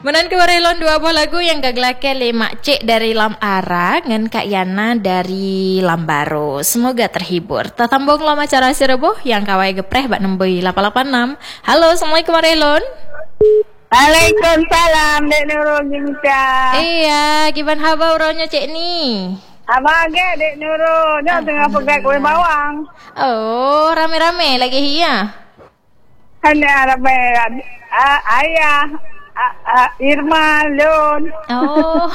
Menan kewarelon dua buah lagu yang gagelake le Mak Cik dari Lam Ara ngan Kak Yana dari Lambaro. Semoga terhibur. Tatambung lo acara sireboh yang kawai gepreh bak nemboi 886. Halo, Assalamualaikum warelon. Waalaikumsalam, Dek Nurul Jimca. Iya, gimana habar uronya Cik ni? Abang agak Dek Nurul, dia tengah pegang kuih bawang. Oh, rame-rame lagi hiya. Hanya ramai ayah, Irma, Lun. Oh.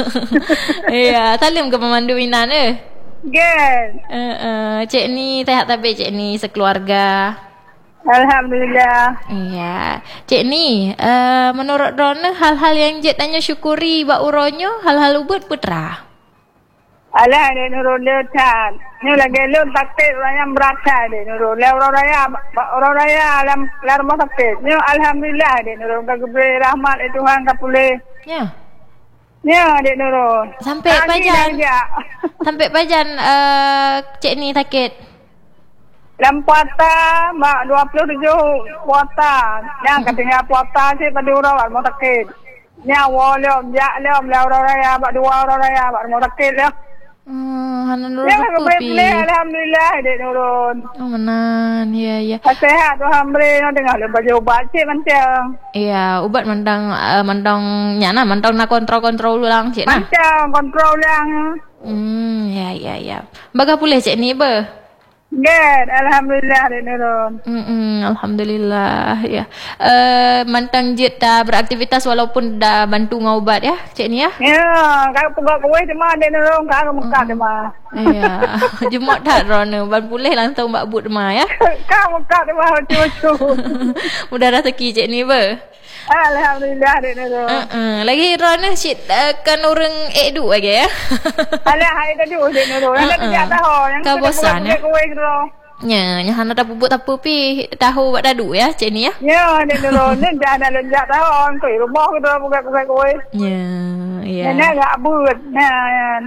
Iya, talim ke pemandu Minan Gen. Cik ni sehat tapi Cik ni sekeluarga. Alhamdulillah. Iya. Cik ni, menurut Rona hal-hal yang Cik tanya syukuri bak uronyo, hal-hal ubud putra. Alah Dek Nurul letan. Ni lagi Lun taktik orang yang berasa Dek Nurul. Orang raya dalam rumah taktik. Ni alhamdulillah Dek Nurul. Kau beri rahmat Tuhan kau boleh. Ya. Ya Dek Nurul. Sampai pajan. Sampai pajan Cik ni sakit. Dalam puasa, mak 27 puasa. Yang katanya puasa sih pada orang mau sakit. Nyawa lom, jak lom, orang raya, mak dua orang raya, mak mau sakit lah. Hanan Nurul ya, berkupi. Alhamdulillah Dek Nurul. Oh menan, ya. Sehat Tuhan beri, tengah le baju ubat cik macam. Iya, ubat mandang nyana, mandang nak kontrol ulang cik nah. Macam kontrol ulang. Ya. Baga pulih cik ni ber. Good, alhamdulillah Dek Nurul. Alhamdulillah ya. Mantang jit dah beraktivitas walaupun dah bantu ngau ubat ya, cik ni ya. Ya, kau pegak kuih cuma Dek Nurul, kau muka cuma. Ya, jemot tak Rona, ban pulih langsung bak but ma ya. Kau muka cuma cucu. Mudah rezeki cik ni ber. Alhamdulillah Dek Nurul. Lagi Rona cik kan orang edu lagi ya. Alah, hari tadi Dek Nurul. Yang tidak tahu, yang kau bosan ya. Ya, hana tak bubut apa pi tahu buat dadu ya cik ni ya. Ya, Dek Nurul, ni dah lenjak tahu kau rumah kita buka kuih. Ya. Ini agak but. Nah.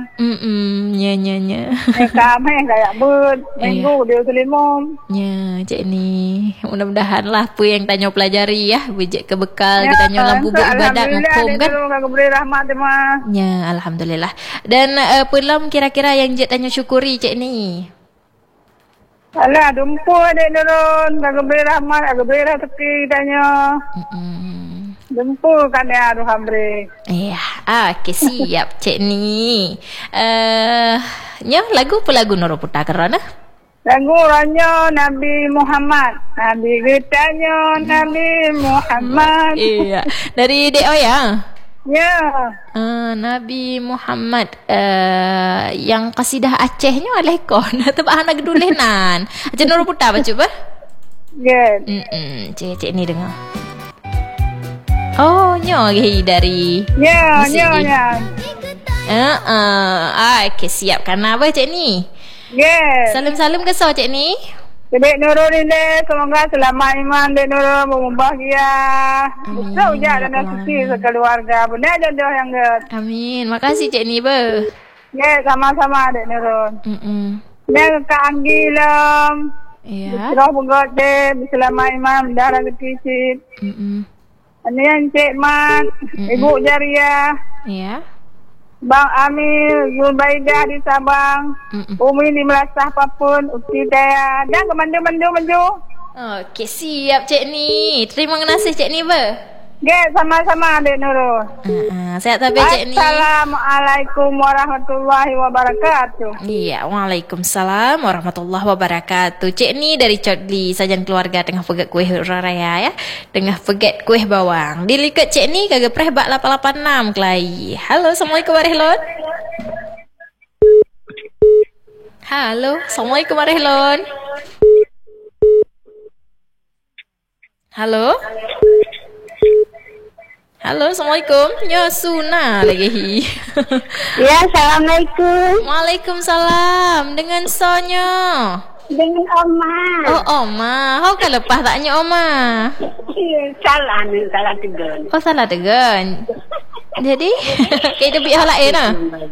Ya. Kami kayak but. Minggu dia selimum. Ya, cik ni. Mudah-mudahan lah apa yang tanya pelajari ya, wujud ke bekal kita tanya lampu beribadat makom kan. Alhamdulillah, beri rahmat tema. Ya, alhamdulillah. Dan pelam kira-kira yang Cik tanya syukuri cik ni. Alah, dumpur Dek Nurul. Aku beri rahmat, aku beri rezeki tanya. Dumpur kan ya Tuhan beri. Iya, okey siap cik ni. Lagu apa lagu Nurul putar kerana? Lagu orangnya Nabi Muhammad. Nabi kitanya Nabi Muhammad. Iya, dari Dek Oya. Ya. Nabi Muhammad yang kasidah Acehnya alekon atau anak gedulenan. Aceh Nurul putar apa cuba? Good. Cik ni dengar. Oh, lagi dari. Ya. Okey siap kan apa cik ni? Good. Salam-salam ke so cik ni? Dek Nurul ini semoga selamat iman Dek Nurul berbahagia. Besar ujak dan suci sekeluarga. Benar jodoh yang good. Amin. Makasih cik ni ber. Ya, sama-sama Dek Nurul. Ni Kak Anggi lem. Ya. Berserah pegot dek. Selamat iman. Dah rezeki cik. Ini yang Cik Mat. Ibu Jariah. Ya. Bang Amir, Zulbaidah di Sabang, Umi di Melasah Papun, Uti Daya, dan ke mandu. Okey, siap cik ni. Terima kasih cik ni ber. Get, sama-sama Dek Nurul. Sehat tapi cik ni. Assalamualaikum warahmatullahi wabarakatuh. Iya, waalaikumsalam warahmatullahi wabarakatuh. Cik ni dari Codli, sajan keluarga tengah pegat kuih raya ya. Tengah pegat kuih bawang. Dilikat cik ni kagak preh bak 886 kelai. Halo, Assalamualaikum warahmatullahi. Halo, Assalamualaikum warahmatullahi. Halo. Halo, Assalamualaikum. Ya, Suna lagi. Ya, Assalamualaikum. Waalaikumsalam. Dengan Sonya. Dengan Oma. Oh, Oma. Kau kan lepas taknya Oma? Salah tegan. Oh, salah tegan. Jadi, kita biar hal lain lah.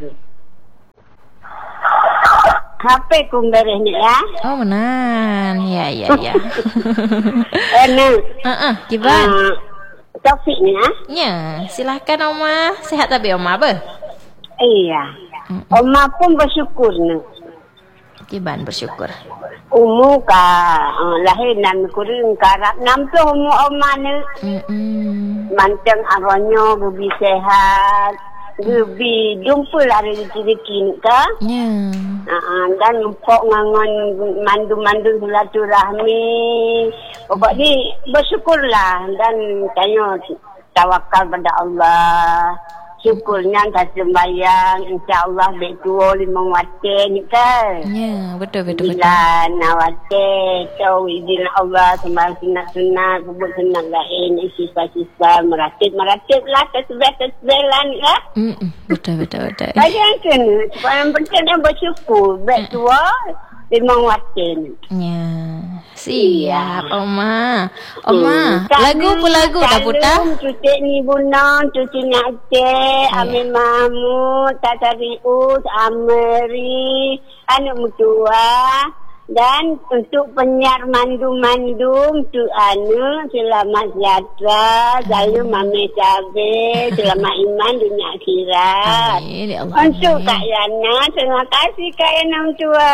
HP ku beresnya ya. Oh, menan. Ya. Enak. Gimana? Taufik ni Ya, silakan Oma. Sehat tapi Oma apa? Iya. Oma pun bersyukur ni. Kiban bersyukur. Umur lahir dan kuring karap nampu umur Oma ni. Manteng arwahnya lebih sehat. Lebih jumpa lah rezeki ni ka. Ya. Dan empok ngangon mandu-mandu silaturahmi. Pokok ni bersyukurlah dan tanya tawakal pada Allah. Syukurnya tak sembayang, insya-Allah baik tua 5 waktu ni kan. Ya, betul. Bulan waktu tahu izin Allah sembahyang sunat-sunat, kubur sunat lain, sisa-sisa meratib lah tasbih lah ni lah. Betul. Saya yang kena, supaya penting yang bersyukur, baik tua 5 waktu ni. Ya. Siap, Oma. Lagu apa lagu tak putar? Cucuk ni Bunang, cucuk ni Aceh, Amin Mahmud, Tata Rius, Ameri, anak mutua. Dan untuk penyiar mandum-mandum tu selamat sejahtera, selalu Mami Cabe, selamat iman dunia akhirat. Amin, ya Allah. Untuk Kak Yana, terima kasih Kak Yana tua.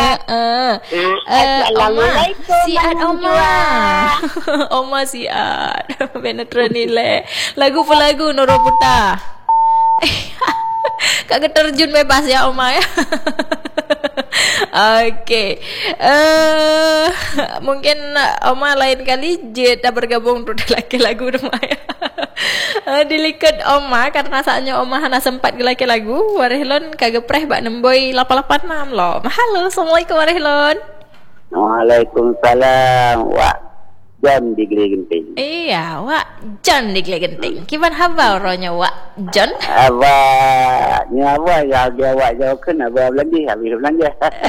Assalamualaikum. Siat Oma. Oma siat. Penetran nilai. Lagu apa lagu Nurul Putar? Kagak terjun bebas ya Oma ya. Okey. Mungkin Oma lain kali dah bergabung untuk laki lagu rumah ya. Dilikat Oma karena saatnya Oma hana sempat laki lagu. Warehlon kagak preh bak nemboi 886 loh. Halo, Assalamualaikum Warehlon. Waalaikumsalam. Wak John di Gili Genting. Iya, Wak John di Gili Genting. Kiban haba ronya Wak John? Abah ya Wak jauh kan abah belanja habis belanja.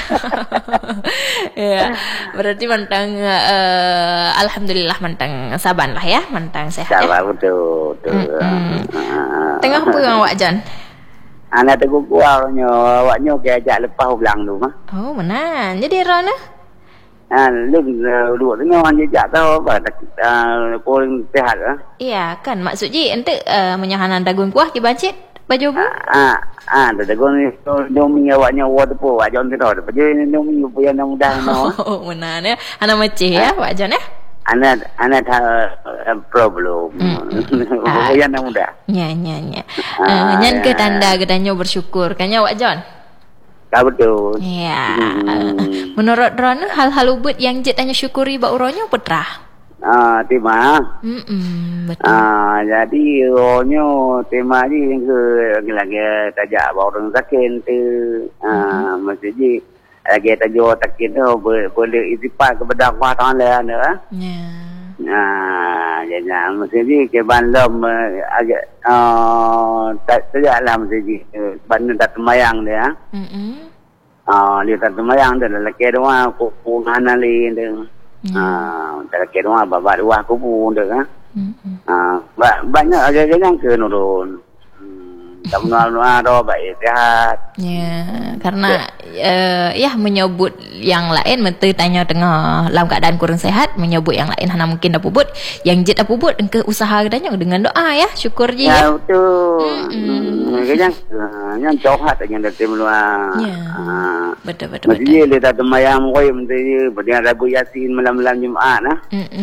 Ya, berarti mantang alhamdulillah mantang saban lah ya, mantang sehat. Sabar betul. Tengah apa yang Wak John? Anak teguh kuarnya Waknya ke ajak lepas ulang tu mah. Oh, mana? Jadi Rona? Lưng dua tengah orang jejak tahu apa kurang sehat lah. Iya kan maksudnya ente menyahanan dagun kuah ki bancit baju bu. Dagun ni domi awaknya wa tepu wak jon tu dah. Baju domi punya mudah no. Oh menan ya. Ana macih ya wak jon ya. Anak problem. Punya mudah. Nya. Nyan ke tanda gedanyo bersyukur kanya wak jon. Betul. Ya. Menurut Rona hal-hal ubud yang jet hanya syukuri ba uronyo petrah. Tema. Betul. Jadi uronyo tema ni yang ke lagi tajak ba orang zakin tu. Maksudnya lagi tajak takin tu boleh istifat kepada Allah Taala ya. Jadi maksudnya ke bandam agak tajak lah maksudnya bandam tak semayang dia. Dia tak semayang dia lelaki doa kupu hanali dia. Lelaki doa babat doa kupu dia. Banyak agak yang ke nurun. Tak mengenal doa baik sehat. Ya, karena ya menyebut yang lain mesti tanya tengah dalam keadaan kurang sehat, menyebut yang lain hana mungkin dah pubut, yang jet dah pubut engke usaha gedanya dengan doa ya, syukur je ya. Betul. Yang johat yang dah timluan. Ya. Betul. Mesti dia tak temayang koi mesti berdiam lagu Yasin malam-malam Jumaat nah.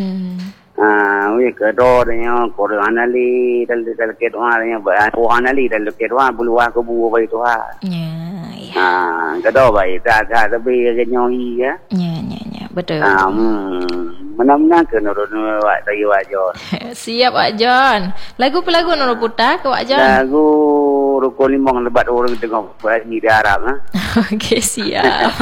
Kedua dengan Quran Ali dan kedua dengan Quran Ali dan kedua buluah kebu baik Tuhan. Ya. Kedua baik tak tapi kenyoi ya. Ya. Betul. Mana-mana ke nurun Wak Tayu Wak John. Siap Wak John. Lagu pelagu Nurul Putar ke Wak John? Lagu Rukun Limang lebat orang tengok ni di Arab lah. Okey siap.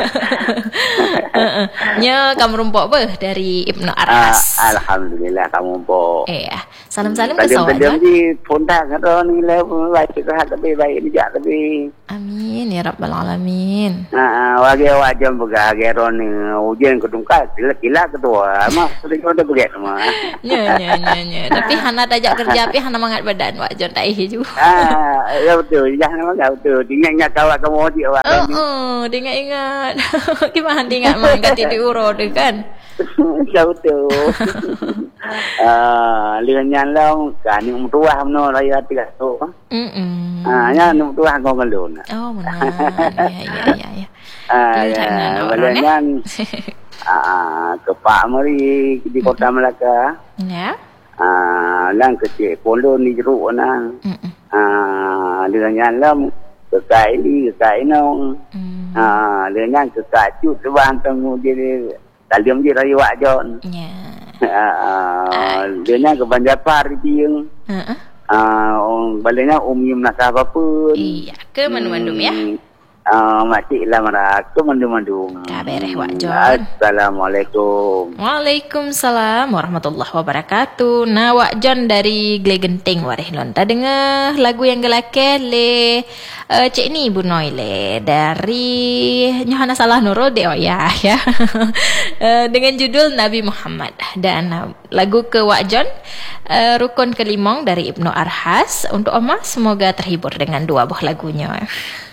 Nya kamu rumpok apa dari Ibnu Aras? Alhamdulillah kamu rumpok. Salam-salam ke Wak John. Tadi di pontak kata ni lah baik sehat tapi baik bijak tapi. Amin ya rabbal alamin. Wak John begah geron ni ujian kedungkat kila ketua. Mak sudah kita begitu mah. Ya. Tapi hana tajak kerja api hana mangat badan Wak John tak juga. Ya betul. Jangan kau betul. Ingat-ingat kawan kamu dia awak ni. Dia ingat. Gimana dia ingat mang kata diuro tu kan? Betul. Lihat lang kan yung tuah mo raya tiga tu. Nya yung tuah kau galon. Oh benar. Ya. Balangan kepak mari di Kota Melaka. Ya. Lang kecil polo ni jeruk na. Lihat lang kekai nong. Lihat kekai cut sebang temu dia Talium je raya wak jon. Ya. Dia nya ke Banjarpar dia. Baliknya umum nak apa-apa. Iya, ke mandum-mandum ya. Makcik lah marah ke mandum-mandum. Dah beres wak jon. Assalamualaikum. Waalaikumsalam warahmatullahi wabarakatuh. Nah, Wak Jon dari Glegenting warih lonta dengar lagu yang gelake le cik ni Bu Noile dari Nyohana Salah Nurul de ya. Dengan judul Nabi Muhammad dan lagu ke Wak Jon Rukun Kelimong dari Ibnu Arhas untuk Oma semoga terhibur dengan dua buah lagunya.